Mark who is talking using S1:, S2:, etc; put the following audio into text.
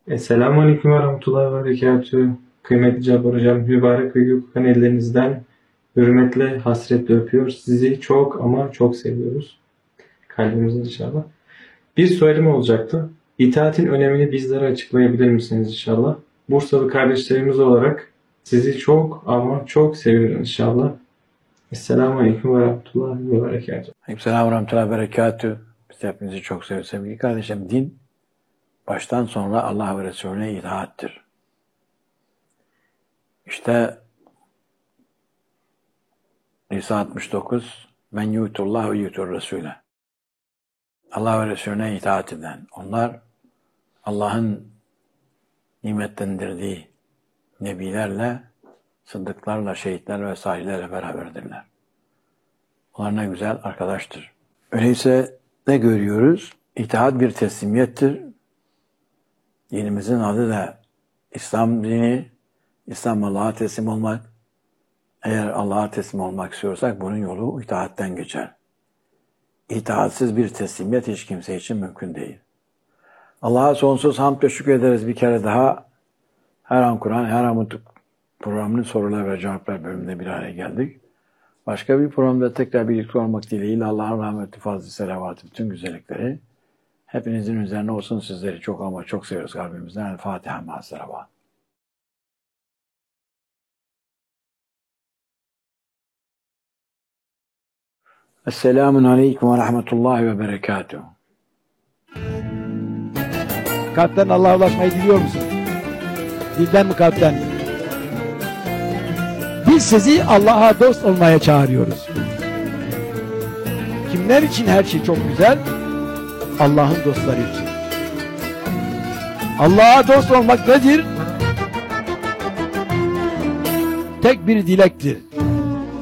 S1: Esselamu Aleyküm ve Rahmetullahi ve Berekatühü. Kıymetli Cabbar Hocam, mübarek ve gökhan ellerinizden hürmetle, hasretle öpüyor. Sizi çok ama çok seviyoruz. Kalbimizden inşallah. Bir sualim olacaktı. İtaatin önemini bizlere açıklayabilir misiniz inşallah? Bursalı kardeşlerimiz olarak sizi çok ama çok seviyoruz inşallah. Esselamu Aleyküm ve Rahmetullahi ve Berekatühü.
S2: Aleykümselam ve Rahmetullahi ve Berekatühü. Biz hepinizi çok seviyoruz sevgili kardeşim. Din baştan sonra Allah ve Resulüne itaattir. İşte Nisa 69 Men yutullah ve yutur Resulü. Allah ve Resulüne itaat eden. Onlar Allah'ın nimetlendirdiği nebilerle, sıddıklarla, şehitlerle ve salihlerle beraberdirler. Onlar ne güzel arkadaştır. Öyleyse ne görüyoruz? İtaat bir teslimiyettir. Dinimizin adı da İslam dini. İslam Allah'a teslim olmak. Eğer Allah'a teslim olmak istiyorsak bunun yolu itaatten geçer. İtaatsiz bir teslimiyet hiç kimse için mümkün değil. Allah'a sonsuz hamd ve şükür ederiz bir kere daha. Her an Kur'an, her an Nutuk programının sorular ve cevaplar bölümünde bir araya geldik. Başka bir programda tekrar birlikte olmak dileğiyle Allah'ın rahmeti, fazlı, selavatı, bütün güzellikleri hepinizin üzerine olsun. Sizleri çok ama çok seviyoruz kalbimizden. El Fatiha ma'as selavat. Esselamun aleyküm ve rahmetullahi ve berekatuhu.
S3: Kalpten Allah'a ulaşmayı diliyor musun? Dilden mi kalpten mi? Biz sizi Allah'a dost olmaya çağırıyoruz. Kimler için her şey çok güzel? Allah'ın dostları için. Allah'a dost olmak nedir? Tek bir dilektir.